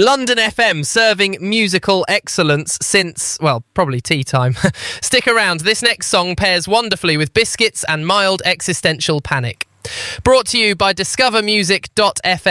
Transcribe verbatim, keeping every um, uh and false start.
London F M, serving musical excellence since, well, probably tea time. Stick around, this next song pairs wonderfully with Biscuits and mild existential panic. Brought to you by discover music dot f m.